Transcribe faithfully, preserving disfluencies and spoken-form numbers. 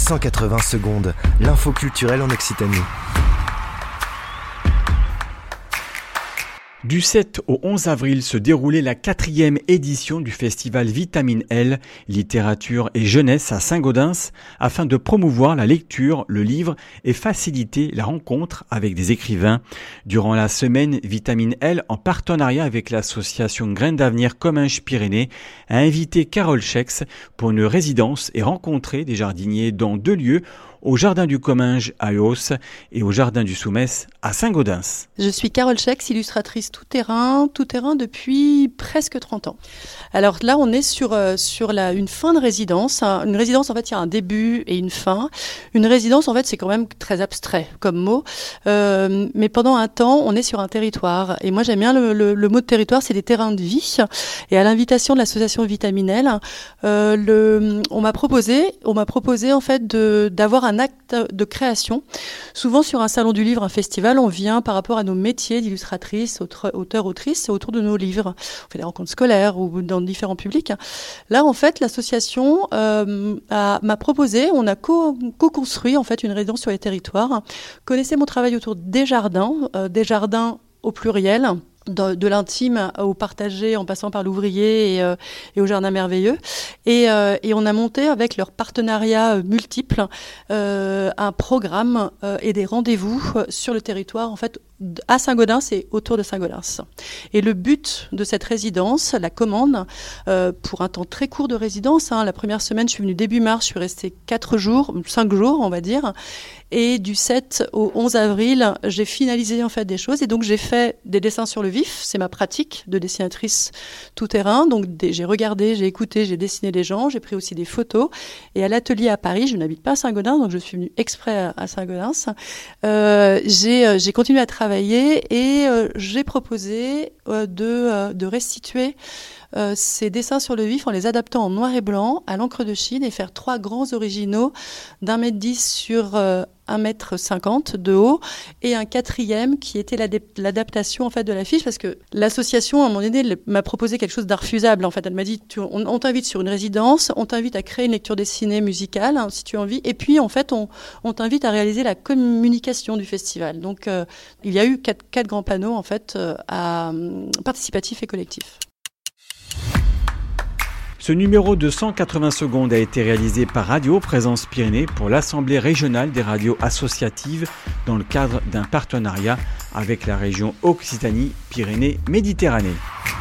cent quatre-vingts secondes, l'info culturelle en Occitanie. Du sept au onze avril se déroulait la quatrième édition du festival Vitamine L, littérature et jeunesse à Saint-Gaudens, afin de promouvoir la lecture, le livre et faciliter la rencontre avec des écrivains. Durant la semaine, Vitamine L, en partenariat avec l'association Graines d'Avenir Comminges-Pyrénées, a invité Carole Schex pour une résidence et rencontrer des jardiniers dans deux lieux, au Jardin du Comminges à Eausse et au Jardin du Soumès à Saint-Gaudens. Je suis Carole Schex, illustratrice tout-terrain, tout-terrain depuis presque trente ans. Alors là, on est sur, euh, sur la, une fin de résidence. Une résidence, en fait, il y a un début et une fin. Une résidence, en fait, c'est quand même très abstrait comme mot. Euh, mais pendant un temps, on est sur un territoire. Et moi, j'aime bien le, le, le mot de territoire, c'est des terrains de vie. Et à l'invitation de l'association Vitamine L, euh, le, on m'a proposé, on m'a proposé, en fait, de, d'avoir un acte de création. Souvent sur un salon du livre, un festival, on vient par rapport à nos métiers d'illustratrice, auteur, autrice, c'est autour de nos livres. On fait des rencontres scolaires ou dans différents publics. Là, en fait, l'association euh, a, m'a proposé, on a co, co-construit en fait une résidence sur les territoires. Connaissez mon travail autour des jardins, euh, des jardins au pluriel. De, de l'intime au partagé en passant par l'ouvrier et, euh, et au jardin merveilleux. Et, euh, et on a monté avec leurs partenariats multiples euh, un programme euh, et des rendez-vous sur le territoire en fait à Saint-Gaudens et autour de Saint-Gaudens. Et le but de cette résidence, la commande, euh, pour un temps très court de résidence, hein, la première semaine, je suis venue début mars, je suis restée quatre jours, cinq jours, on va dire. Et du sept au onze avril, j'ai finalisé en fait des choses. Et donc, j'ai fait des dessins sur le vif. C'est ma pratique de dessinatrice tout-terrain. Donc, des, j'ai regardé, j'ai écouté, j'ai dessiné des gens. J'ai pris aussi des photos. Et à l'atelier à Paris, je n'habite pas à Saint-Gaudens, donc je suis venue exprès à, à Saint-Gaudens. Euh, j'ai, j'ai continué à travailler et euh, j'ai proposé euh, de, euh, de restituer euh, ces dessins sur le vif en les adaptant en noir et blanc à l'encre de Chine et faire trois grands originaux d'un mètre dix sur euh, un mètre cinquante de haut et un quatrième qui était l'adaptation en fait de l'affiche parce que l'association à un moment donné m'a proposé quelque chose d'inrefusable en fait. Elle m'a dit tu, on, on t'invite sur une résidence, on t'invite à créer une lecture dessinée musicale hein, si tu as envie et puis en fait on, on t'invite à réaliser la communication du festival. Donc euh, il y a eu quatre, quatre grands panneaux en fait euh, à, euh, participatifs et collectifs. Ce numéro de cent quatre-vingts secondes a été réalisé par Radio Présence Pyrénées pour l'Assemblée régionale des radios associatives dans le cadre d'un partenariat avec la région Occitanie-Pyrénées-Méditerranée.